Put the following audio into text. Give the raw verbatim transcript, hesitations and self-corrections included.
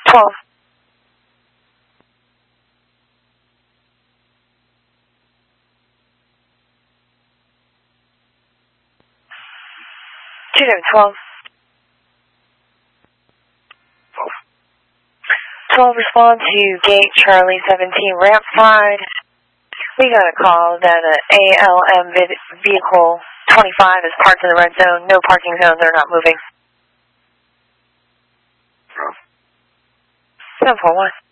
twelve. two seven twelve. twelve, respond to gate Charlie seventeen, ramp side. We got a call that an A L M vehicle twenty-five is parked in the red zone. No parking zones, they're not moving. seven four one.